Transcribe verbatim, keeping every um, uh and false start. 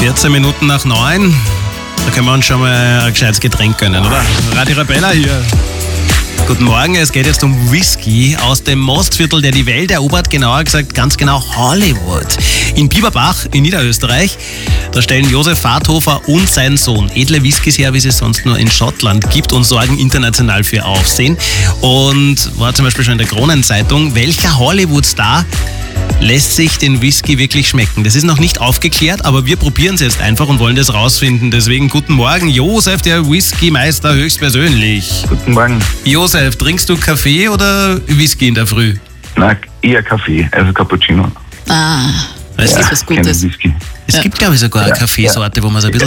vierzehn Minuten nach neun. Da können wir uns schon mal ein gescheites Getränk gönnen, oder? Radio Rebella hier. Guten Morgen, es geht jetzt um Whisky aus dem Mostviertel, der die Welt erobert, genauer gesagt ganz genau Hollywood. In Bieberbach in Niederösterreich, da stellen Josef Fahrthofer und sein Sohn edle Whiskys her, wie es es sonst nur in Schottland gibt, und sorgen international für Aufsehen. Und war zum Beispiel schon in der Kronenzeitung, welcher Hollywood-Star lässt sich den Whisky wirklich schmecken? Das ist noch nicht aufgeklärt, aber wir probieren es jetzt einfach und wollen das rausfinden. Deswegen guten Morgen, Josef, der Whiskymeister höchstpersönlich. Guten Morgen. Josef, trinkst du Kaffee oder Whisky in der Früh? Nein, eher Kaffee, also Cappuccino. Ah, Weißt das du, ist was Gutes. Kein Whisky. es Ja. gibt, glaube ich, sogar eine Ja, Kaffeesorte, wo man so ein bisschen